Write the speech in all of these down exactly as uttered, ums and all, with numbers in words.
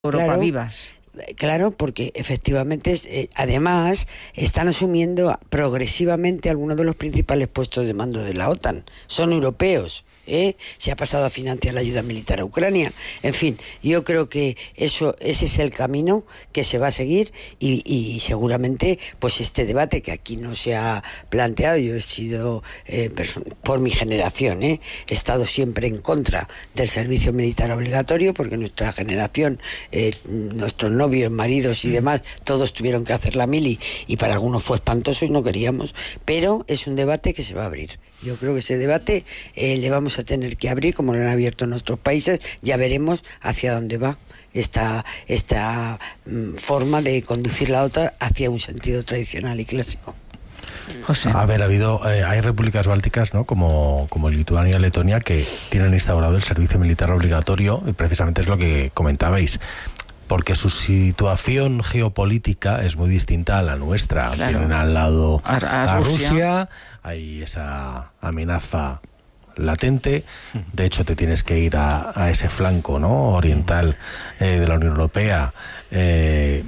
Europa claro, vivas. Claro, porque efectivamente, eh, además, están asumiendo progresivamente algunos de los principales puestos de mando de la OTAN. Son europeos. ¿Eh? Se ha pasado a financiar la ayuda militar a Ucrania. En fin, yo creo que eso, ese es el camino que se va a seguir y, y seguramente pues este debate que aquí no se ha planteado, yo he sido eh, perso- por mi generación, ¿eh? he estado siempre en contra del servicio militar obligatorio, porque nuestra generación, eh, nuestros novios, maridos y demás, todos tuvieron que hacer la mili y para algunos fue espantoso y no queríamos, pero es un debate que se va a abrir. Yo creo que ese debate eh, le vamos a tener que abrir, como lo han abierto en nuestros países. Ya veremos hacia dónde va esta, esta mm, forma de conducir la OTAN hacia un sentido tradicional y clásico. José. A ver, ha habido, eh, hay repúblicas bálticas, ¿no? Como, como Lituania y Letonia, que tienen instaurado el servicio militar obligatorio, y precisamente es lo que comentabais. Porque su situación geopolítica es muy distinta a la nuestra. Claro. Tienen al lado a, a, a Rusia. Rusia, hay esa amenaza latente. De hecho, te tienes que ir a, a ese flanco, ¿no? oriental eh, de la Unión Europea, eh,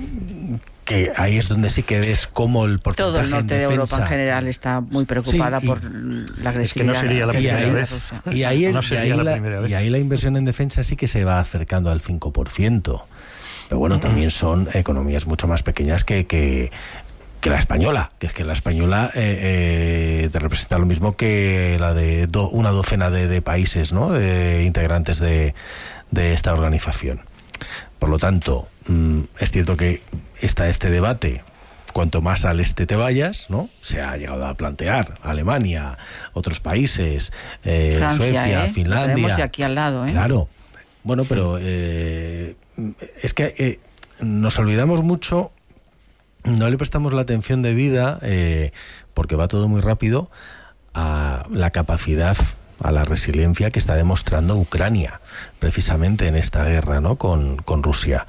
que ahí es donde sí que ves cómo el porcentaje todo el norte en de defensa... Europa en general está muy preocupada Sí, y, por la agresividad. Es que no sería la primera y ahí, vez. Y ahí, el, no y, ahí la la, primera vez. y ahí la inversión en defensa sí que se va acercando al cinco por ciento. Pero bueno, también son economías mucho más pequeñas que, que, que la española, que es que la española eh, eh, te representa lo mismo que la de do, una docena de, de países, ¿no? de integrantes de, de esta organización. Por lo tanto, mmm, es cierto que está este debate. Cuanto más al este te vayas, ¿no? Se ha llegado a plantear Alemania, otros países, eh, Francia, Suecia, ¿eh? Finlandia. Lo tenemos de aquí al lado, ¿eh? Claro. Bueno, pero eh, es que eh, nos olvidamos mucho, no le prestamos la atención debida, eh, porque va todo muy rápido, a la capacidad, a la resiliencia que está demostrando Ucrania, precisamente en esta guerra, ¿no? con, con Rusia.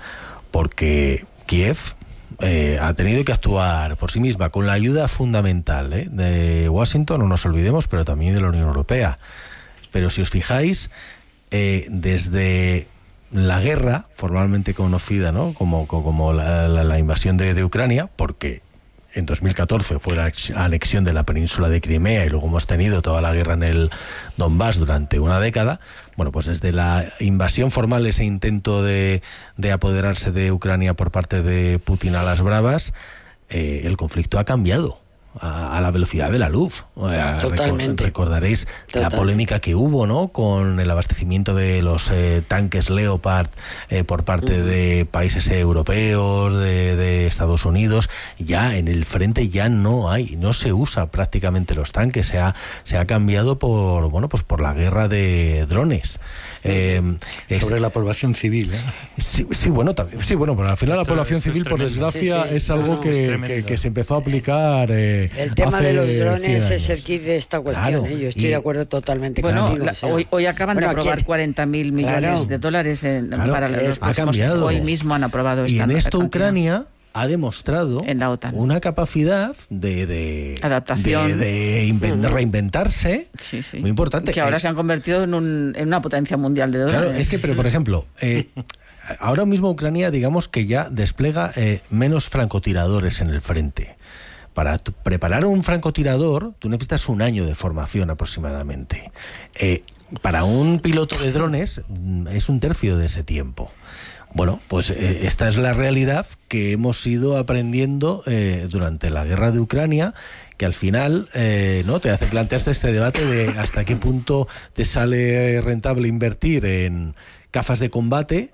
Porque Kiev eh, ha tenido que actuar por sí misma, con la ayuda fundamental ¿eh? de Washington, no nos olvidemos, pero también de la Unión Europea. Pero si os fijáis, Eh, desde la guerra, formalmente conocida, ¿no? como, como la, la, la invasión de, de Ucrania, porque en dos mil catorce fue la anexión de la península de Crimea y luego hemos tenido toda la guerra en el Donbass durante una década. Bueno, pues desde la invasión formal, ese intento de, de apoderarse de Ucrania por parte de Putin a las bravas, eh, el conflicto ha cambiado a, a la velocidad de la luz. Totalmente. Recordaréis Totalmente. la polémica que hubo, ¿no? Con el abastecimiento de los eh, tanques Leopard eh, por parte uh-huh. de países europeos, de, de Estados Unidos. Ya en el frente ya no hay, no se usa prácticamente los tanques. Se ha, se ha cambiado por, bueno, pues por la guerra de drones. Eh, Sobre es, la población civil, ¿eh? Sí, sí, bueno, también, sí, bueno, pero al final esto, la población civil, por desgracia, sí, sí. es algo no, que, es que, que se empezó a aplicar. Eh, el tema de los drones es el kit de esta cuestión. Claro, ¿eh? Yo estoy y, de acuerdo totalmente bueno, contigo. La, o sea, hoy, hoy acaban bueno, de aprobar ¿quién? cuarenta mil millones claro. de dólares en, claro, para los es, ha cambiado. Hoy mismo han aprobado esta y en esto cantidad. Ucrania ha demostrado en la OTAN una capacidad de, de adaptación, de, de, invent, de reinventarse, sí, sí. muy importante. Que ahora eh, se han convertido en, un, en una potencia mundial de dólares. Claro, es que, pero por ejemplo, eh, ahora mismo Ucrania, digamos que ya despliega eh, menos francotiradores en el frente. Para tu, preparar un francotirador, tú necesitas un año de formación aproximadamente. Eh, para un piloto de drones es un tercio de ese tiempo. Bueno, pues eh, esta es la realidad que hemos ido aprendiendo eh, durante la guerra de Ucrania, que al final eh, no te hace plantearse este debate de hasta qué punto te sale rentable invertir en gafas de combate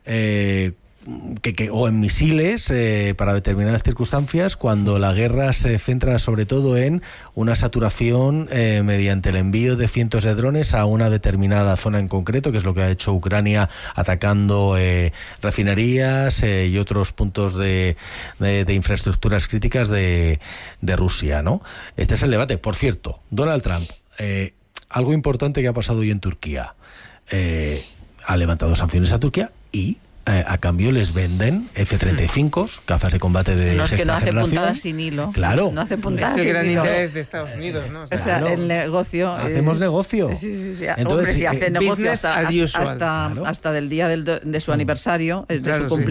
eh, que, que, o en misiles eh, para determinadas circunstancias, cuando la guerra se centra sobre todo en una saturación eh, mediante el envío de cientos de drones a una determinada zona en concreto, que es lo que ha hecho Ucrania atacando eh, refinerías eh, y otros puntos de, de, de infraestructuras críticas de, de Rusia, ¿no? Este es el debate. Por cierto, Donald Trump, eh, algo importante que ha pasado hoy en Turquía, eh, ha levantado sanciones a Turquía y eh, a cambio les venden F treinta y cinco, gafas de combate de no, es sexta que no hace generación. puntadas sin hilo. Claro. No hace puntadas es el sin gran hilo. interés de Estados Unidos, ¿no? O sea, O sea, Claro. el negocio... Hacemos es- negocio. Sí, sí, sí. Entonces, Hombre, si eh, hace negocio business hasta, as hasta, usual. hasta, Claro. hasta del día del, de su aniversario, es de Claro, su sí. cumpleaños,